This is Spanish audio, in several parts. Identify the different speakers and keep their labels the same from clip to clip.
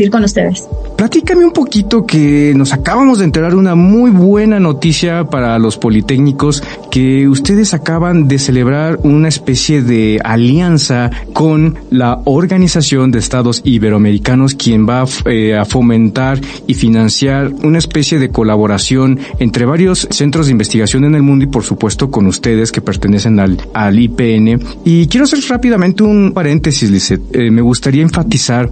Speaker 1: compartir con ustedes.
Speaker 2: Platícame un poquito, que nos acabamos de enterar una muy buena noticia para los politécnicos, que ustedes acaban de celebrar una especie de alianza con la Organización de Estados Iberoamericanos, quien va a fomentar y financiar una especie de colaboración entre varios centros de investigación en el mundo y por supuesto con ustedes que pertenecen al IPN. Y quiero hacer rápidamente un paréntesis, Lisette. Me gustaría enfatizar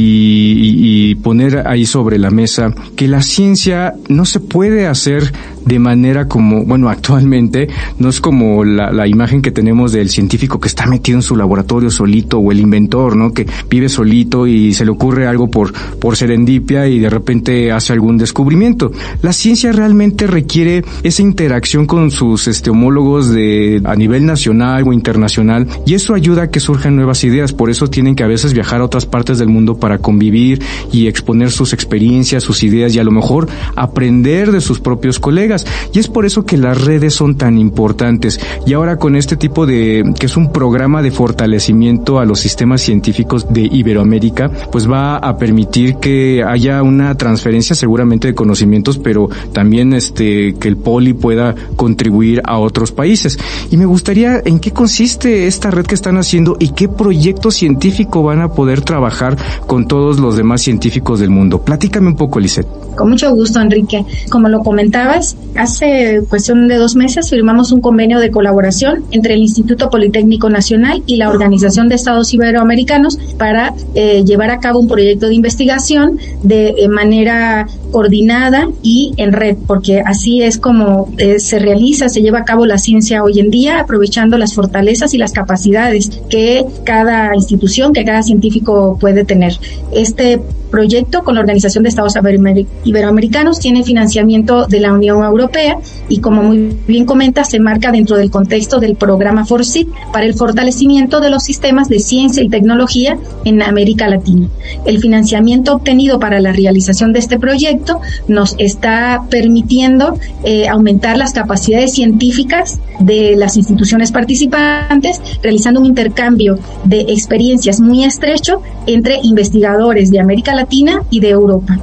Speaker 2: y poner ahí sobre la mesa que la ciencia no se puede hacer de manera como, bueno, actualmente no es como la imagen que tenemos del científico que está metido en su laboratorio solito, o el inventor, ¿no?, que vive solito y se le ocurre algo por serendipia y de repente hace algún descubrimiento. La ciencia realmente requiere esa interacción con sus homólogos a nivel nacional o internacional, y eso ayuda a que surjan nuevas ideas. Por eso tienen que a veces viajar a otras partes del mundo para convivir y exponer sus experiencias, sus ideas, y a lo mejor aprender de sus propios colegas. Y es por eso que las redes son tan importantes. Y ahora con este tipo que es un programa de fortalecimiento a los sistemas científicos de Iberoamérica, pues va a permitir que haya una transferencia seguramente de conocimientos, pero también que el Poli pueda contribuir a otros países. Y me gustaría, ¿en qué consiste esta red que están haciendo y qué proyecto científico van a poder trabajar con todos los demás científicos del mundo? Platícame un poco, Lisette.
Speaker 1: Con mucho gusto, Enrique. Como lo comentabas, hace cuestión de 2 meses firmamos un convenio de colaboración entre el Instituto Politécnico Nacional y la Organización de Estados Iberoamericanos para llevar a cabo un proyecto de investigación de manera coordinada y en red, porque así es como se lleva a cabo la ciencia hoy en día, aprovechando las fortalezas y las capacidades que cada institución, que cada científico puede tener. Este proyecto con la Organización de Estados Iberoamericanos tiene financiamiento de la Unión Europea y, como muy bien comenta, se marca dentro del contexto del programa FORSIT para el fortalecimiento de los sistemas de ciencia y tecnología en América Latina. El financiamiento obtenido para la realización de este proyecto nos está permitiendo aumentar las capacidades científicas de las instituciones participantes, realizando un intercambio de experiencias muy estrecho entre investigadores de América Latina y de Europa.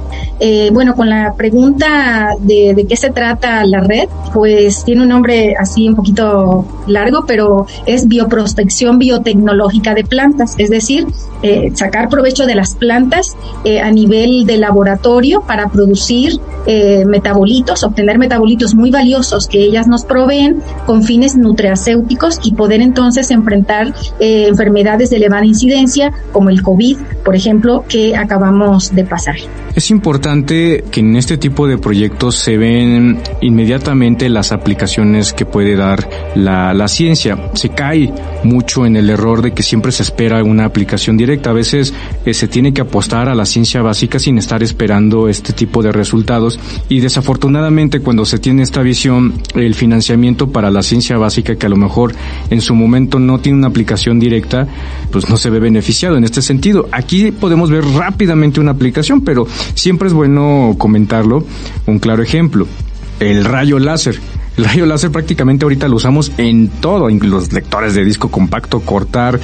Speaker 1: Con la pregunta de qué se trata la red, pues tiene un nombre así un poquito largo, pero es bioprospección biotecnológica de plantas, es decir, sacar provecho de las plantas a nivel de laboratorio para producir metabolitos, obtener metabolitos muy valiosos que ellas nos proveen con fines nutracéuticos y poder entonces enfrentar enfermedades de elevada incidencia como el COVID, por ejemplo, que acabamos de pasar.
Speaker 2: Es importante que en este tipo de proyectos se ven inmediatamente las aplicaciones que puede dar la ciencia. Se cae mucho en el error de que siempre se espera una aplicación directa. A veces se tiene que apostar a la ciencia básica sin estar esperando este tipo de resultados, y desafortunadamente cuando se tiene esta visión, el financiamiento para la ciencia básica, que a lo mejor en su momento no tiene una aplicación directa, pues no se ve beneficiado en este sentido. Aquí podemos ver rápidamente una aplicación, pero siempre es bueno comentarlo. Un claro ejemplo, el rayo láser. El rayo láser prácticamente ahorita lo usamos en todo, en los lectores de disco compacto, cortar,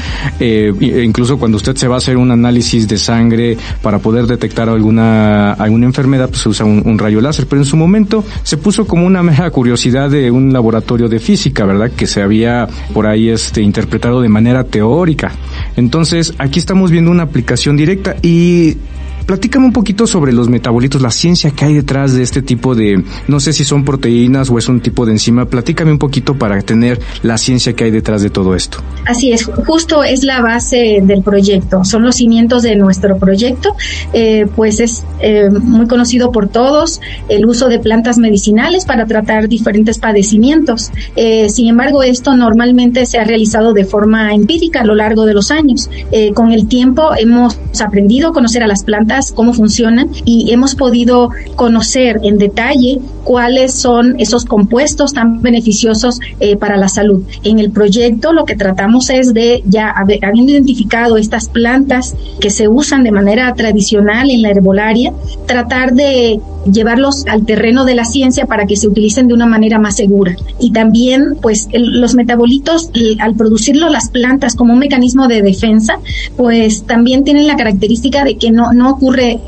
Speaker 2: incluso cuando usted se va a hacer un análisis de sangre para poder detectar alguna enfermedad, pues se usa un rayo láser. Pero en su momento se puso como una mera curiosidad de un laboratorio de física, ¿verdad?, que se había por ahí interpretado de manera teórica. Entonces, aquí estamos viendo una aplicación directa. Y platícame un poquito sobre los metabolitos, la ciencia que hay detrás de este tipo de, no sé si son proteínas o es un tipo de enzima. Platícame un poquito para tener la ciencia que hay detrás de todo esto.
Speaker 1: Así es, justo es la base del proyecto, son los cimientos de nuestro proyecto. Pues es muy conocido por todos el uso de plantas medicinales para tratar diferentes padecimientos. Sin embargo, esto normalmente se ha realizado de forma empírica a lo largo de los años. Con el tiempo hemos aprendido a conocer a las plantas, cómo funcionan, y hemos podido conocer en detalle cuáles son esos compuestos tan beneficiosos para la salud. En el proyecto lo que tratamos es de, ya habiendo identificado estas plantas que se usan de manera tradicional en la herbolaria, tratar de llevarlos al terreno de la ciencia para que se utilicen de una manera más segura. Y también, pues, los metabolitos, al producirlo las plantas como un mecanismo de defensa, pues también tienen la característica de que no ocurre